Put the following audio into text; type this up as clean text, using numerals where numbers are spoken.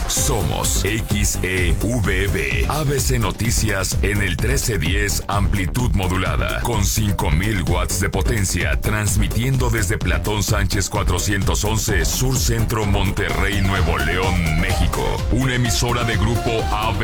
Somos XEVB. ABC Noticias en el 1310 amplitud modulada con 5000 watts de potencia, transmitiendo desde Platón Sánchez 411, Sur Centro, Monterrey, Nuevo León, México. Una emisora de Grupo AB.